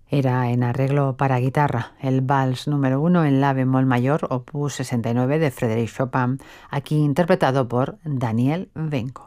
Era en arreglo para guitarra, el Vals número 1 en la bemol mayor, opus 69 de Frédéric Chopin, aquí interpretado por Daniel Wenko.